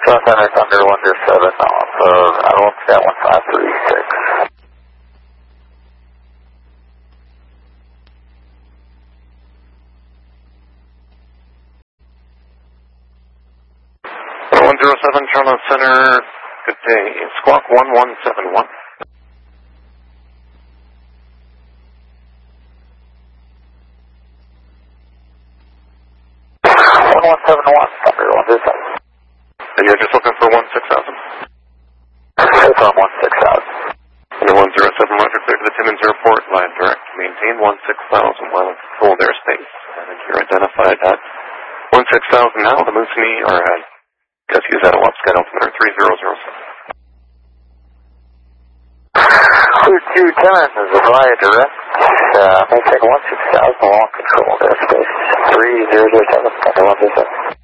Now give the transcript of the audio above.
Center Thunder 107 off of Outlook 1536. 107 Charlotte Center, good day. Squawk 1171. 1171, Thunder 107. And you're just looking for 16,000? It's on 16,000. And 107, roger, clear to the Timmins Airport, line direct. Maintain 16,000 while it's full of airspace. And you're identified at 16,000 now. The Moosonee, or just use that Wapscat altimeter 3007. Clear to Timmins is a via direct. Maintain 16,000 along controlled airspace. 3007, Thunder 107.